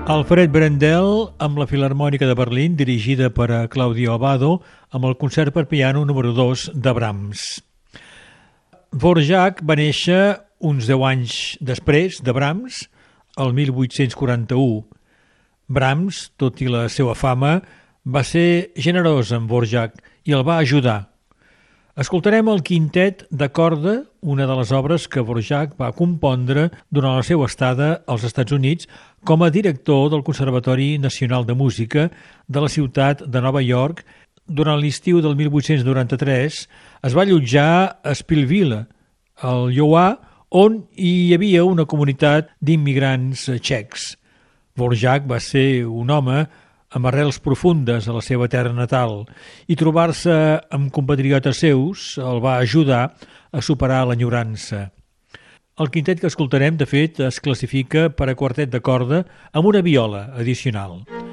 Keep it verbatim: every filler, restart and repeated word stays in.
Alfred Brendel amb la Filharmònica de Berlín, dirigida per a Claudio Abbado, amb el concert per piano número dos de Brahms. Dvořák va néixer uns deu anys després de Brahms, el mil vuit-cents quaranta-u. Brahms, tot i la seva fama, va ser generós amb Dvořák i el va ajudar. Escoltarem el quintet de corda, una de les obres que Dvořák va compondre durant la seva estada als Estats Units com a director del Conservatori Nacional de Música de la ciutat de Nova York. Durant l'estiu del mil vuit-cents noranta-tres es va allotjar a Spillville, al Iowa, on hi havia una comunitat d'immigrants txecs. Dvořák va ser un home amb arrels profundes a la seva terra natal, i trobar-se amb compatriotes seus el va ajudar a superar l'enyorança. El quintet que escoltarem, de fet, es classifica per a quartet de corda amb una viola addicional.